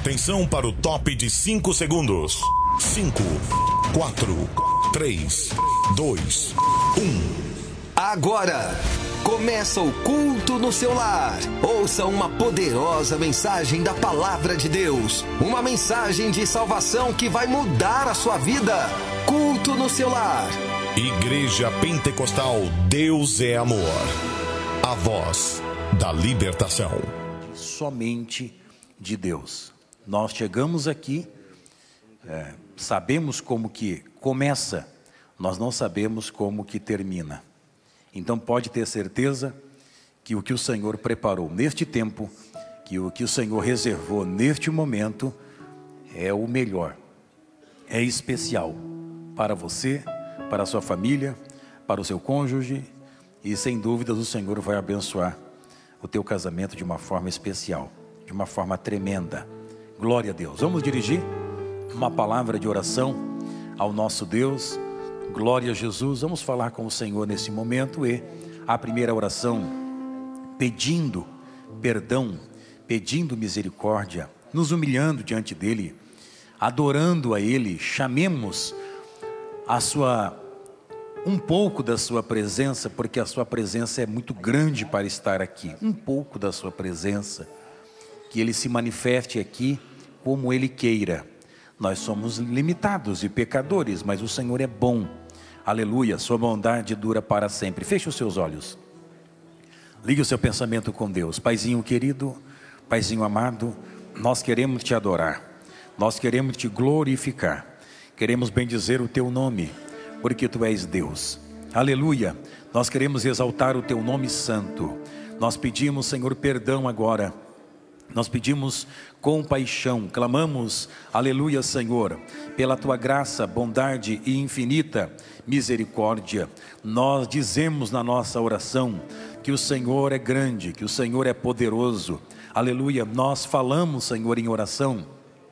Atenção para o top de 5 segundos. 5, 4, 3, 2, 1. Agora começa o culto no seu lar. Ouça uma poderosa mensagem da palavra de Deus. Uma mensagem de salvação que vai mudar a sua vida. Culto no seu lar. Igreja Pentecostal Deus é Amor. A voz da libertação. Somente de Deus. Nós chegamos aqui, sabemos como que começa, nós não sabemos como que termina. Então pode ter certeza que o que o Senhor preparou neste tempo, que o que o Senhor reservou neste momento, é o melhor, é especial para você, para a sua família, para o seu cônjuge, e sem dúvidas o Senhor vai abençoar o teu casamento de uma forma especial, de uma forma tremenda. Glória a Deus. Vamos dirigir uma palavra de oração ao nosso Deus. Glória a Jesus. Vamos falar com o Senhor nesse momento. E a primeira oração, pedindo perdão, pedindo misericórdia, nos humilhando diante dEle, adorando a Ele. Chamemos um pouco da sua presença, porque a sua presença é muito grande para estar aqui. Um pouco da sua presença, que Ele se manifeste aqui como Ele queira. Nós somos limitados e pecadores, mas o Senhor é bom. Aleluia, sua bondade dura para sempre. Feche os seus olhos. Ligue o seu pensamento com Deus. Paizinho querido, Paizinho amado, nós queremos te adorar. Nós queremos te glorificar. Queremos bendizer o teu nome, porque tu és Deus. Aleluia. Nós queremos exaltar o teu nome santo. Nós pedimos, Senhor, perdão agora. Nós pedimos compaixão, clamamos, aleluia, Senhor, pela tua graça, bondade e infinita misericórdia. Nós dizemos na nossa oração que o Senhor é grande, que o Senhor é poderoso. Aleluia. Nós falamos, Senhor, em oração.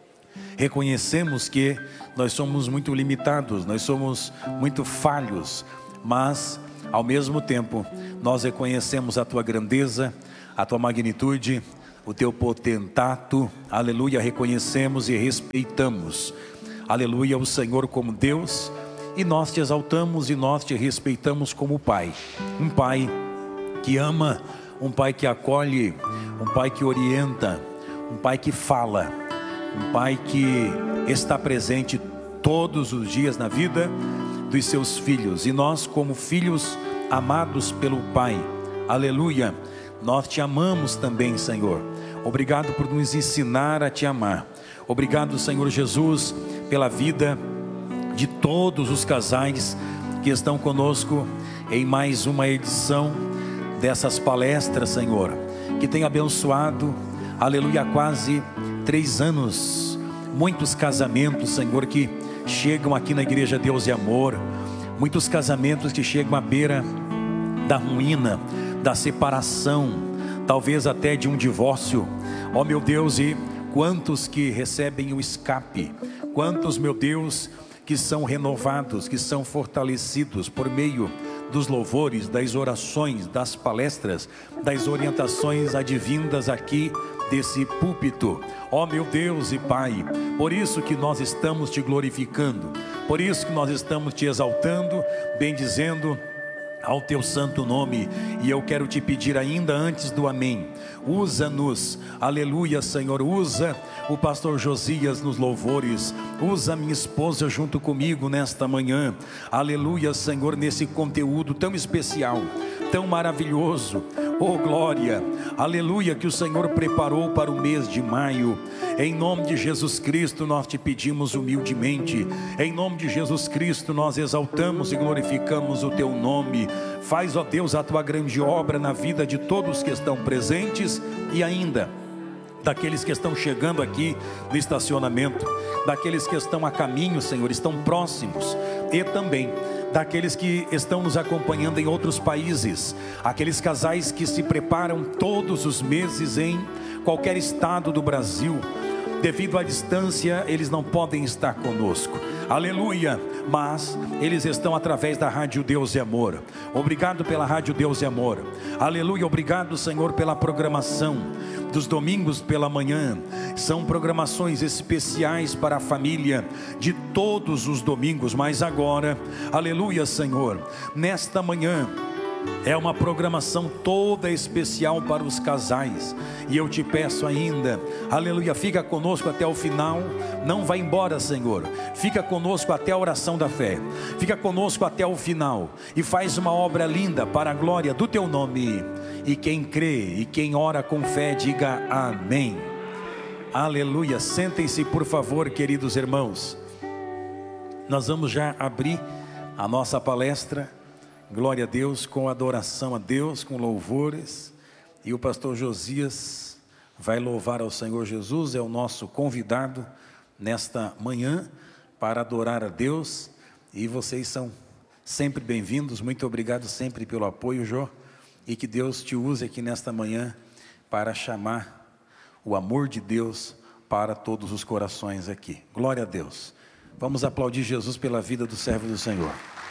Reconhecemos que nós somos muito limitados, nós somos muito falhos, mas ao mesmo tempo nós reconhecemos a tua grandeza, a tua magnitude, o teu potentato. Aleluia, reconhecemos e respeitamos, aleluia, o Senhor como Deus, e nós te exaltamos e nós te respeitamos como Pai. Um Pai que ama, um Pai que acolhe, um Pai que orienta, um Pai que fala, um Pai que está presente todos os dias na vida dos seus filhos. E nós, como filhos amados pelo Pai, aleluia, nós te amamos também, Senhor. Obrigado por nos ensinar a te amar. Obrigado, Senhor Jesus, pela vida de todos os casais que estão conosco em mais uma edição dessas palestras, Senhor, que tem abençoado, aleluia, há quase 3 anos, muitos casamentos, Senhor, que chegam aqui na Igreja Deus e Amor, muitos casamentos que chegam à beira da ruína, da separação, talvez até de um divórcio. Ó meu Deus, e quantos que recebem o escape, quantos, meu Deus, que são renovados, que são fortalecidos por meio dos louvores, das orações, das palestras, das orientações advindas aqui desse púlpito. Ó meu Deus e Pai, por isso que nós estamos te glorificando, por isso que nós estamos te exaltando, bendizendo ao teu santo nome. E eu quero te pedir ainda antes do amém, usa-nos, aleluia, Senhor, usa o pastor Josias nos louvores, usa minha esposa junto comigo nesta manhã, aleluia, Senhor, nesse conteúdo tão especial, tão maravilhoso, oh glória, aleluia, que o Senhor preparou para o mês de maio. Em nome de Jesus Cristo nós te pedimos humildemente, em nome de Jesus Cristo nós exaltamos e glorificamos o teu nome. Faz, ó Deus, a tua grande obra na vida de todos que estão presentes e ainda daqueles que estão chegando aqui no estacionamento, daqueles que estão a caminho, Senhor, estão próximos, e também daqueles que estão nos acompanhando em outros países, aqueles casais que se preparam todos os meses em qualquer estado do Brasil, devido à distância, eles não podem estar conosco. Aleluia, mas eles estão através da Rádio Deus e Amor. Obrigado pela Rádio Deus e Amor. Aleluia, obrigado, Senhor, pela programação dos domingos pela manhã. São programações especiais para a família de todos os domingos, mas agora, aleluia, Senhor, nesta manhã é uma programação toda especial para os casais. E eu te peço ainda, aleluia, fica conosco até o final. Não vai embora, Senhor. Fica conosco até a oração da fé. Fica conosco até o final. E faz uma obra linda para a glória do teu nome. E quem crê e quem ora com fé, diga amém. Aleluia. Sentem-se, por favor, queridos irmãos. Nós vamos já abrir a nossa palestra. Glória a Deus, com adoração a Deus, com louvores. E o pastor Josias vai louvar ao Senhor Jesus, é o nosso convidado nesta manhã para adorar a Deus. E vocês são sempre bem-vindos. Muito obrigado sempre pelo apoio, Jô. E que Deus te use aqui nesta manhã para chamar o amor de Deus para todos os corações aqui. Glória a Deus. Vamos aplaudir Jesus pela vida do servo do Senhor.